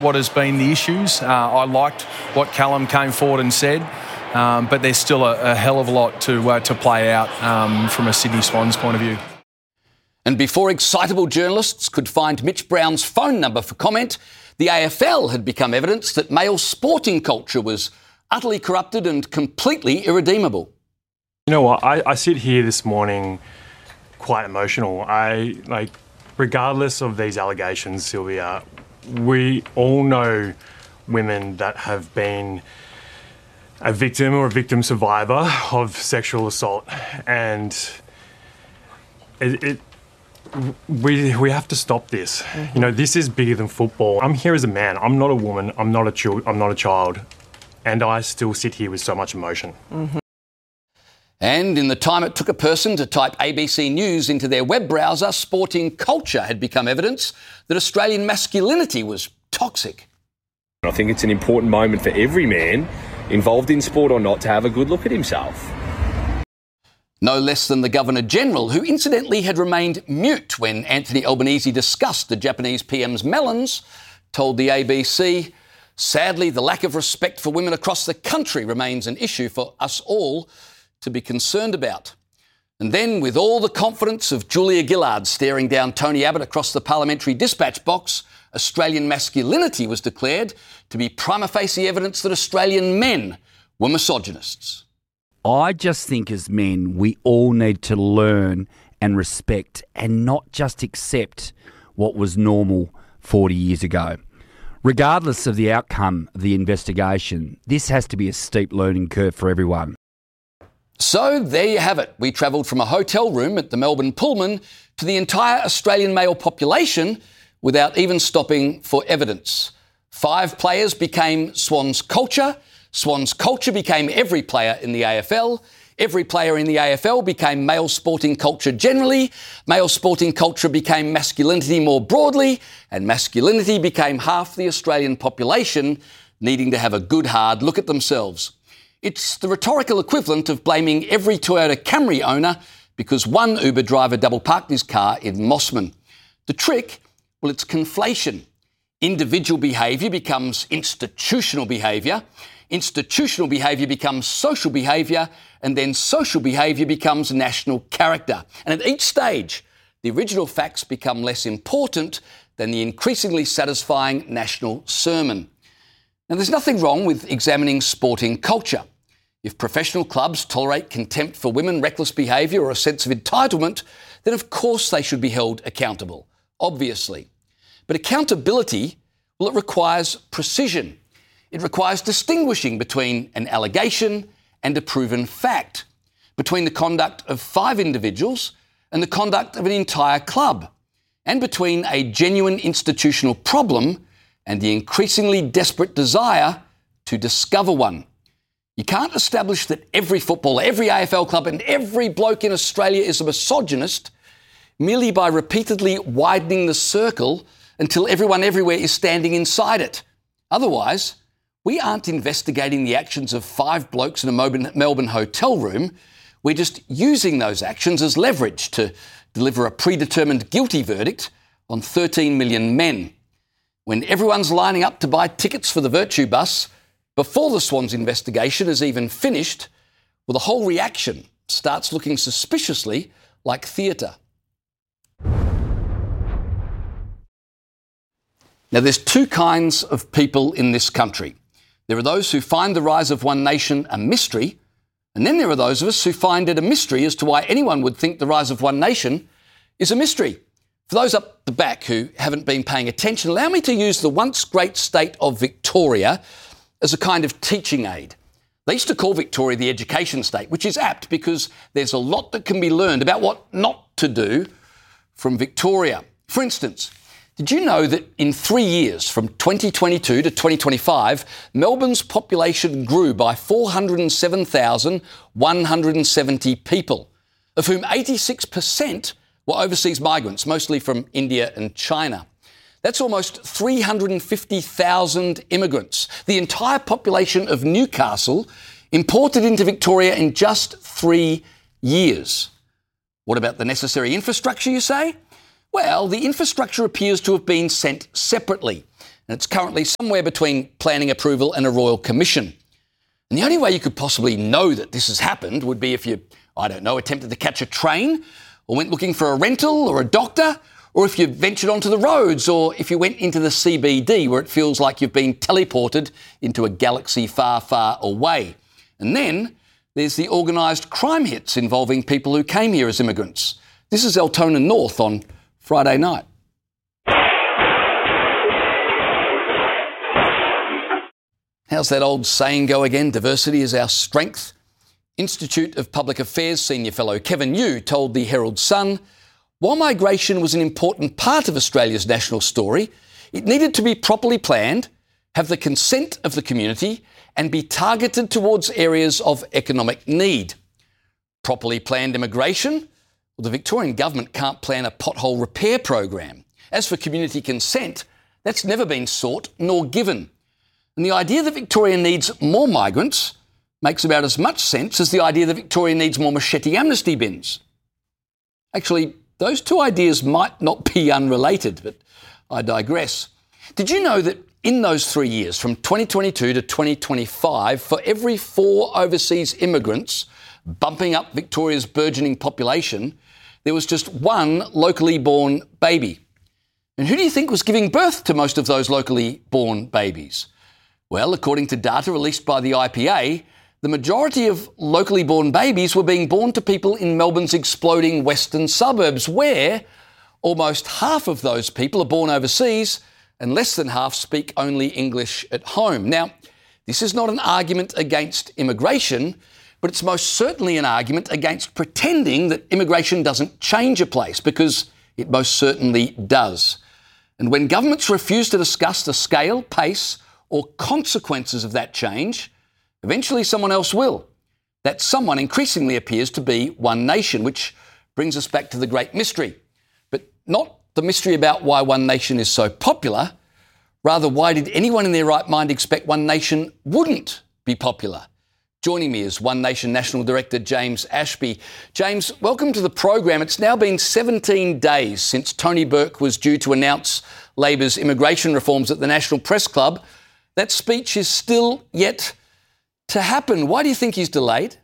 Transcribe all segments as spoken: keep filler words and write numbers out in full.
what has been the issues. Uh, I liked what Callum came forward and said, um, but there's still a, a hell of a lot to uh, to play out um, from a Sydney Swans point of view. And before excitable journalists could find Mitch Brown's phone number for comment, the A F L had become evidence that male sporting culture was utterly corrupted and completely irredeemable. You know what? I, I sit here this morning quite emotional. I, like, regardless of these allegations, Sylvia, we all know women that have been a victim or a victim survivor of sexual assault. And it... it We we have to stop this. Mm-hmm. You know, this is bigger than football. I'm here as a man. I'm not a woman. I'm not a child. I'm not a child, and I still sit here with so much emotion. Mm-hmm. And in the time it took a person to type A B C News into their web browser, sporting culture had become evidence that Australian masculinity was toxic. I think it's an important moment for every man, involved in sport or not, to have a good look at himself. No less than the Governor-General, who incidentally had remained mute when Anthony Albanese discussed the Japanese P M's melons, told the A B C, sadly, the lack of respect for women across the country remains an issue for us all to be concerned about. And then, with all the confidence of Julia Gillard staring down Tony Abbott across the parliamentary dispatch box, Australian masculinity was declared to be prima facie evidence that Australian men were misogynists. I just think as men, we all need to learn and respect and not just accept what was normal forty years ago. Regardless of the outcome of the investigation, this has to be a steep learning curve for everyone. So there you have it. We travelled from a hotel room at the Melbourne Pullman to the entire Australian male population without even stopping for evidence. Five players became Swans culture. Swans culture became every player in the A F L. Every player in the A F L became male sporting culture generally. Male sporting culture became masculinity more broadly. And masculinity became half the Australian population needing to have a good hard look at themselves. It's the rhetorical equivalent of blaming every Toyota Camry owner because one Uber driver double parked his car in Mossman. The trick? Well, it's conflation. Individual behaviour becomes institutional behaviour. Institutional behaviour becomes social behaviour, and then social behaviour becomes national character. And at each stage, the original facts become less important than the increasingly satisfying national sermon. Now, there's nothing wrong with examining sporting culture. If professional clubs tolerate contempt for women, reckless behaviour or a sense of entitlement, then of course they should be held accountable, obviously. But accountability, well, it requires precision. It requires distinguishing between an allegation and a proven fact, between the conduct of five individuals and the conduct of an entire club, and between a genuine institutional problem and the increasingly desperate desire to discover one. You can't establish that every footballer, every A F L club and every bloke in Australia is a misogynist merely by repeatedly widening the circle until everyone everywhere is standing inside it. Otherwise, we aren't investigating the actions of five blokes in a Melbourne hotel room. We're just using those actions as leverage to deliver a predetermined guilty verdict on thirteen million men. When everyone's lining up to buy tickets for the Virtue Bus, before the Swans investigation is even finished, well, the whole reaction starts looking suspiciously like theatre. Now, there's two kinds of people in this country. There are those who find the rise of One Nation a mystery, and then there are those of us who find it a mystery as to why anyone would think the rise of One Nation is a mystery. For those up the back who haven't been paying attention, allow me to use the once great state of Victoria as a kind of teaching aid. They used to call Victoria the education state, which is apt because there's a lot that can be learned about what not to do from Victoria. For instance, did you know that in three years, from twenty twenty-two to twenty twenty-five, Melbourne's population grew by four hundred seven thousand one hundred seventy people, of whom eighty-six percent were overseas migrants, mostly from India and China. That's almost three hundred fifty thousand immigrants, the entire population of Newcastle, imported into Victoria in just three years. What about the necessary infrastructure, you say? Well, the infrastructure appears to have been sent separately. and it's currently somewhere between planning approval and a royal commission. And the only way you could possibly know that this has happened would be if you, I don't know, attempted to catch a train, or went looking for a rental or a doctor, or if you ventured onto the roads, or if you went into the C B D where it feels like you've been teleported into a galaxy far, far away. And then there's the organised crime hits involving people who came here as immigrants. This is Altona North on Friday night. How's that old saying go again? Diversity is our strength. Institute of Public Affairs senior fellow Kevin Yu told the Herald Sun, while migration was an important part of Australia's national story, it needed to be properly planned, have the consent of the community, and be targeted towards areas of economic need. Properly planned immigration? Well, the Victorian government can't plan a pothole repair program. As for community consent, that's never been sought nor given. And the idea that Victoria needs more migrants makes about as much sense as the idea that Victoria needs more machete amnesty bins. Actually, those two ideas might not be unrelated, but I digress. Did you know that in those three years, from twenty twenty-two to twenty twenty-five, for every four overseas immigrants bumping up Victoria's burgeoning population, there was just one locally born baby? And who do you think was giving birth to most of those locally born babies? Well, according to data released by the I P A, the majority of locally born babies were being born to people in Melbourne's exploding western suburbs, where almost half of those people are born overseas and less than half speak only English at home. Now, this is not an argument against immigration, but it's most certainly an argument against pretending that immigration doesn't change a place, because it most certainly does. And when governments refuse to discuss the scale, pace, or consequences of that change, eventually someone else will. That someone increasingly appears to be One Nation, which brings us back to the great mystery. But not the mystery about why One Nation is so popular. Rather, why did anyone in their right mind expect One Nation wouldn't be popular? Joining me is One Nation National Director James Ashby. James, welcome to the program. It's now been seventeen days since Tony Burke was due to announce Labor's immigration reforms at the National Press Club. That speech is still yet to happen. Why do you think he's delayed?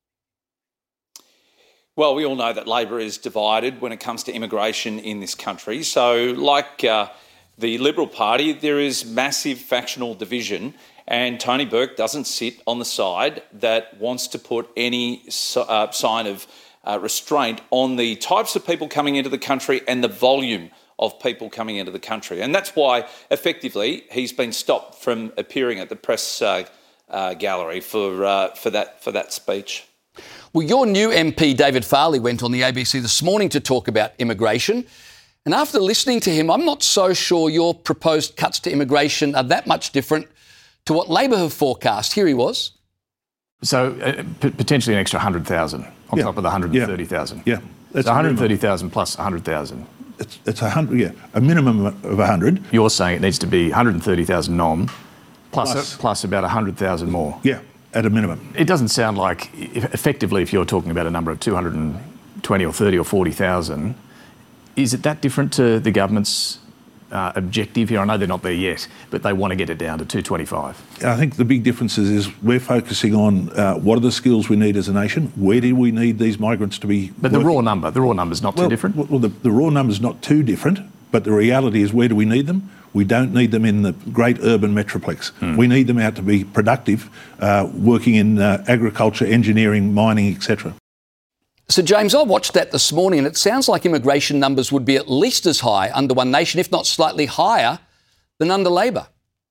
Well, we all know that Labor is divided when it comes to immigration in this country. So, like uh, the Liberal Party, there is massive factional division, and Tony Burke doesn't sit on the side that wants to put any uh, sign of uh, restraint on the types of people coming into the country and the volume of people coming into the country. And that's why, effectively, he's been stopped from appearing at the press uh, uh, gallery for uh, for that for that speech. Well, your new M P, David Farley, went on the A B C this morning to talk about immigration. And after listening to him, I'm not so sure your proposed cuts to immigration are that much different to what Labor have forecast. Here he was. So uh, p- potentially an extra one hundred thousand on yeah. top of the one hundred thirty thousand. Yeah. yeah. That's so one hundred thirty thousand plus one hundred thousand. It's, it's a hundred, yeah, a minimum of one hundred. You're saying it needs to be one hundred thirty thousand nom plus, Plus. a, plus about one hundred thousand more. Yeah, at a minimum. It doesn't sound like, if, effectively, if you're talking about a number of two hundred twenty or thirty or forty thousand, is it that different to the government's uh, objective here? I know they're not there yet, but they want to get it down to two twenty-five. I think the big difference is, is we're focusing on uh, what are the skills we need as a nation, where do we need these migrants to be But working? the raw number, the raw number's not well, too different? Well, the, the raw number's not too different, but the reality is, where do we need them? We don't need them in the great urban metroplex. Hmm. We need them out to be productive, uh, working in uh, agriculture, engineering, mining, et cetera. So, James, I watched that this morning, and it sounds like immigration numbers would be at least as high under One Nation, if not slightly higher, than under Labor.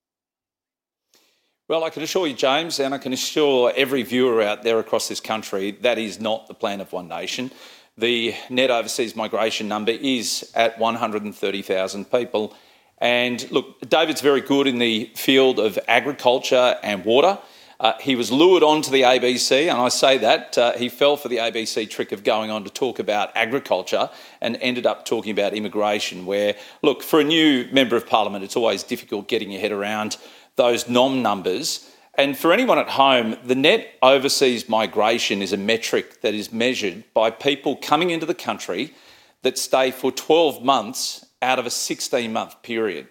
Well, I can assure you, James, and I can assure every viewer out there across this country, that is not the plan of One Nation. The net overseas migration number is at one hundred thirty thousand people. And look, David's very good in the field of agriculture and water. Uh, he was lured onto the A B C, and I say that, uh, he fell for the A B C trick of going on to talk about agriculture and ended up talking about immigration, where, look, for a new Member of Parliament, it's always difficult getting your head around those nom numbers. And for anyone at home, the net overseas migration is a metric that is measured by people coming into the country that stay for twelve months out of a sixteen-month period.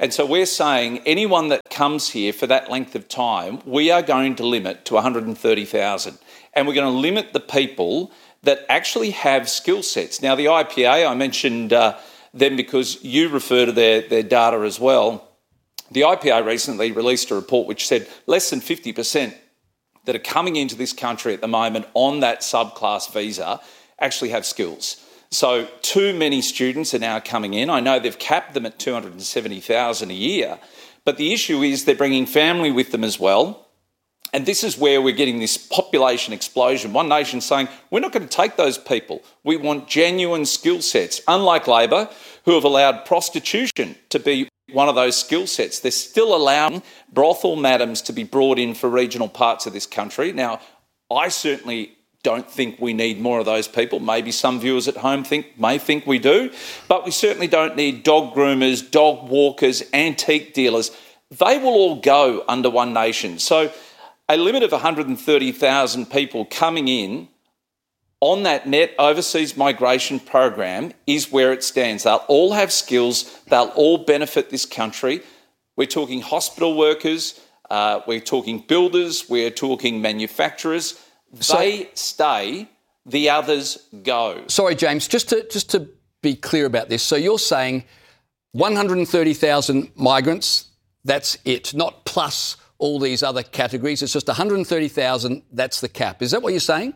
And so we're saying anyone that comes here for that length of time, we are going to limit to one hundred thirty thousand. And we're going to limit the people that actually have skill sets. Now, the I P A, I mentioned uh, them because you refer to their, their data as well. The I P A recently released a report which said less than fifty percent that are coming into this country at the moment on that subclass visa actually have skills. So too many students are now coming in. I know they've capped them at two hundred seventy thousand a year, but the issue is they're bringing family with them as well. And this is where we're getting this population explosion. One Nation saying, we're not going to take those people. We want genuine skill sets. Unlike Labor, who have allowed prostitution to be one of those skill sets. They're still allowing brothel madams to be brought in for regional parts of this country. Now, I certainly don't think we need more of those people. Maybe some viewers at home think may think we do, but we certainly don't need dog groomers, dog walkers, antique dealers. They will all go under One Nation. So a limit of one hundred thirty thousand people coming in on that net overseas migration program is where it stands. They'll all have skills. They'll all benefit this country. We're talking hospital workers. Uh, we're talking builders. We're talking manufacturers. So, they stay. The others go. Sorry, James, just to just to be clear about this. So you're saying one hundred thirty thousand migrants, that's it, not plus all these other categories. It's just one hundred thirty thousand, that's the cap. Is that what you're saying?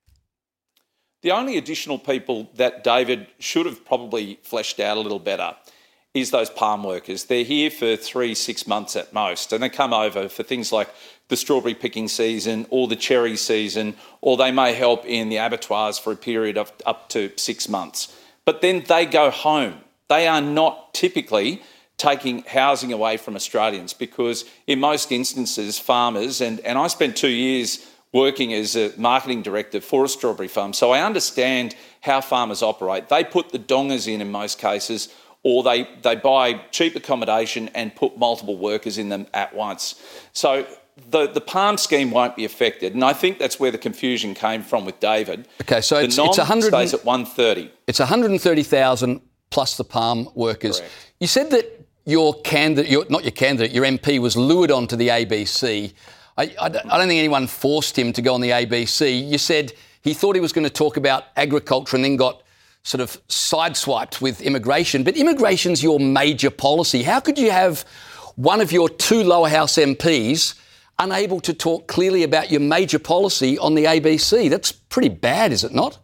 The only additional people that David should have probably fleshed out a little better is those palm workers. They're here for three, six months at most, and they come over for things like the strawberry picking season or the cherry season, or they may help in the abattoirs for a period of up to six months. But then they go home. They are not typically taking housing away from Australians because in most instances, farmers, and, and I spent two years working as a marketing director for a strawberry farm, so I understand how farmers operate. They put the dongers in in most cases, or they, they buy cheap accommodation and put multiple workers in them at once. So the, the palm scheme won't be affected, and I think that's where the confusion came from with David. Okay, so the it's, nom it's one hundred stays at one hundred thirty. It's one hundred thirty thousand plus the palm workers. Correct. You said that your candidate, your, not your candidate, your M P was lured onto the A B C. I, I, don't, I don't think anyone forced him to go on the A B C. You said he thought he was going to talk about agriculture and then got sort of sideswiped with immigration. But immigration's your major policy. How could you have one of your two lower house M Ps unable to talk clearly about your major policy on the A B C? That's pretty bad, is it not?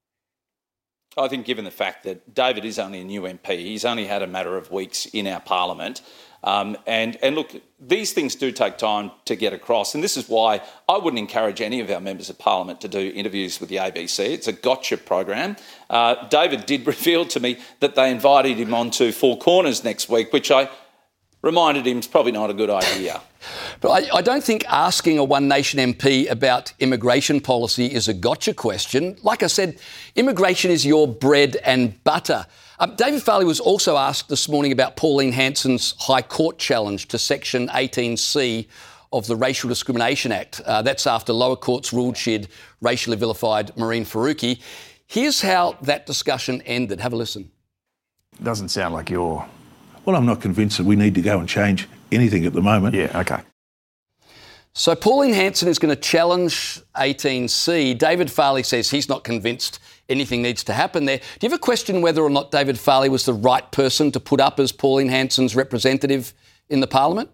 I think given the fact that David is only a new M P, he's only had a matter of weeks in our parliament. Um, and, and look, these things do take time to get across. And this is why I wouldn't encourage any of our members of parliament to do interviews with the A B C. It's a gotcha program. Uh, David did reveal to me that they invited him onto Four Corners next week, which I reminded him is probably not a good idea. But I, I don't think asking a One Nation M P about immigration policy is a gotcha question. Like I said, immigration is your bread and butter. Um, David Farley was also asked this morning about Pauline Hanson's High Court challenge to Section eighteen C of the Racial Discrimination Act. Uh, that's after lower courts ruled she'd racially vilified Marine Faruqi. Here's how that discussion ended. Have a listen. Doesn't sound like you're... Well, I'm not convinced that we need to go and change anything at the moment. Yeah, OK. So Pauline Hanson is going to challenge eighteen C. David Farley says he's not convinced anything needs to happen there. Do you ever question whether or not David Farley was the right person to put up as Pauline Hanson's representative in the parliament?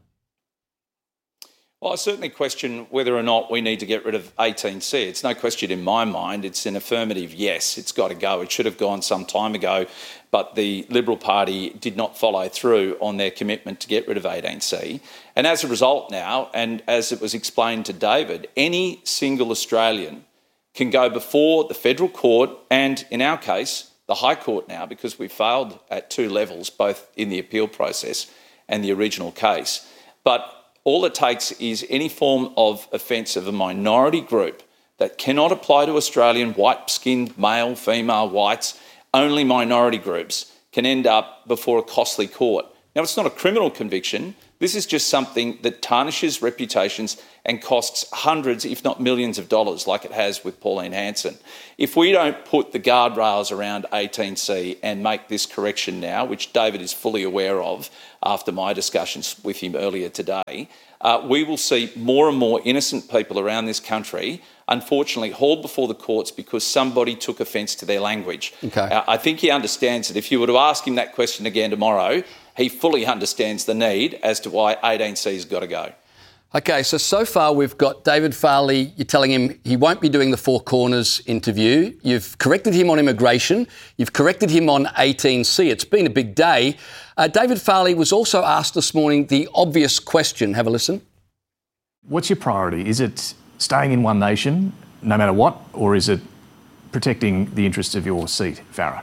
Well, I certainly question whether or not we need to get rid of eighteen C. It's no question in my mind. It's an affirmative yes, it's got to go. It should have gone some time ago, but the Liberal Party did not follow through on their commitment to get rid of eighteen C. And as a result now, and as it was explained to David, any single Australian can go before the federal court and, in our case, the High Court now, because we failed at two levels, both in the appeal process and the original case. But all it takes is any form of offence of a minority group that cannot apply to Australian white-skinned male, female, whites, only minority groups can end up before a costly court. Now, it's not a criminal conviction. This is just something that tarnishes reputations and costs hundreds, if not millions of dollars, like it has with Pauline Hanson. If we don't put the guardrails around eighteen C and make this correction now, which David is fully aware of after my discussions with him earlier today, uh, we will see more and more innocent people around this country, unfortunately, hauled before the courts because somebody took offence to their language. Okay. Uh, I think he understands it. If you were to ask him that question again tomorrow, he fully understands the need as to why eighteen C has got to go. Okay, so so far we've got David Farley. You're telling him he won't be doing the Four Corners interview. You've corrected him on immigration. You've corrected him on eighteen C. It's been a big day. Uh, David Farley was also asked this morning the obvious question. Have a listen. What's your priority? Is it staying in One Nation no matter what, or is it protecting the interests of your seat, Farah?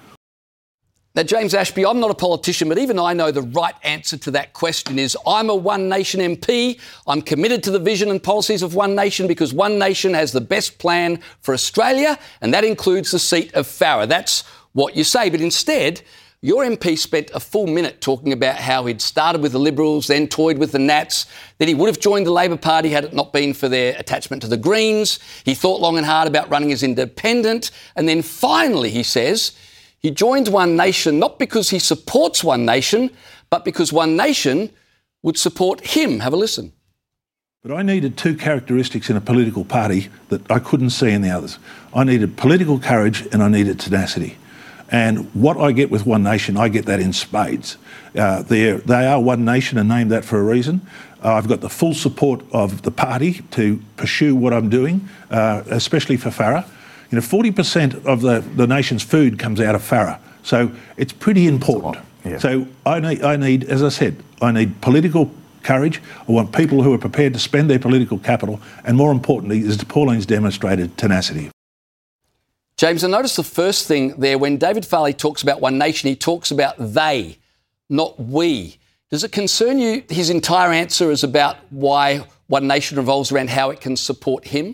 Now, James Ashby, I'm not a politician, but even I know the right answer to that question is I'm a One Nation M P. I'm committed to the vision and policies of One Nation because One Nation has the best plan for Australia, and that includes the seat of Farah. That's what you say. But instead, your M P spent a full minute talking about how he'd started with the Liberals, then toyed with the Nats, that he would have joined the Labor Party had it not been for their attachment to the Greens. He thought long and hard about running as independent. And then finally, he says, he joined One Nation not because he supports One Nation, but because One Nation would support him. Have a listen. But I needed two characteristics in a political party that I couldn't see in the others. I needed political courage and I needed tenacity. And what I get with One Nation, I get that in spades. Uh, they are One Nation and named that for a reason. Uh, I've got the full support of the party to pursue what I'm doing, uh, especially for Farah. You know, forty percent of the, the nation's food comes out of Farah. So it's pretty important. Yeah. So I need, I need, as I said, I need political courage. I want people who are prepared to spend their political capital. And more importantly, as Pauline's demonstrated, tenacity. James, I noticed the first thing there, when David Farley talks about One Nation, he talks about they, not we. Does it concern you his entire answer is about why One Nation revolves around how it can support him?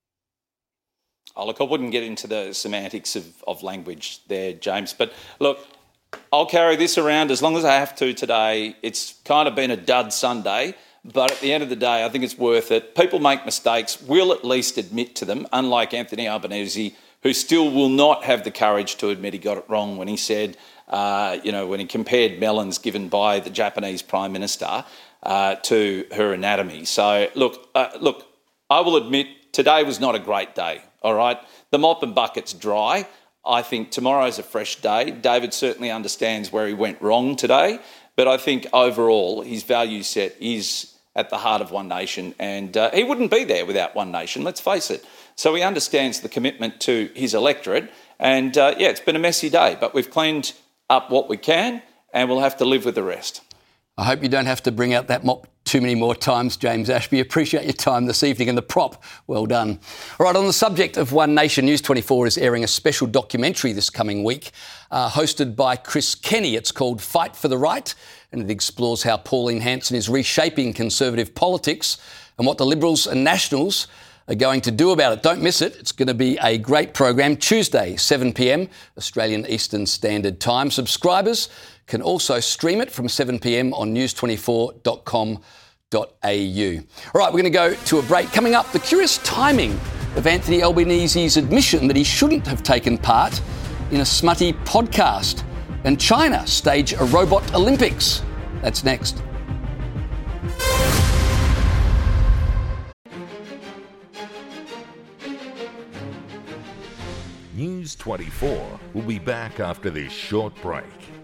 Oh, look, I wouldn't get into the semantics of, of language there, James. But look, I'll carry this around as long as I have to today. It's kind of been a dud Sunday, but at the end of the day, I think it's worth it. People make mistakes. We'll at least admit to them, unlike Anthony Albanese, who still will not have the courage to admit he got it wrong when he said, uh, you know, when he compared melons given by the Japanese Prime Minister uh, to her anatomy. So, look, uh, look, I will admit today was not a great day. All right, the mop and bucket's dry. I think tomorrow's a fresh day. David certainly understands where he went wrong today, but I think overall his value set is at the heart of One Nation, and uh, he wouldn't be there without One Nation, let's face it. So he understands the commitment to his electorate, and uh, yeah, it's been a messy day, but we've cleaned up what we can, and we'll have to live with the rest. I hope you don't have to bring out that mop too many more times, James Ashby. Appreciate your time this evening and the prop. Well done. All right, on the subject of One Nation, News twenty-four is airing a special documentary this coming week, uh, hosted by Chris Kenny. It's called Fight for the Right, and it explores how Pauline Hanson is reshaping Conservative politics and what the Liberals and Nationals are going to do about it. Don't miss it. It's going to be a great program. Tuesday, seven p m, Australian Eastern Standard Time. Subscribers can also stream it from seven p m on news twenty-four dot com dot a u. All right, we're going to go to a break. Coming up, the curious timing of Anthony Albanese's admission that he shouldn't have taken part in a smutty podcast. And China stage a robot Olympics. That's next. News twenty-four will be back after this short break.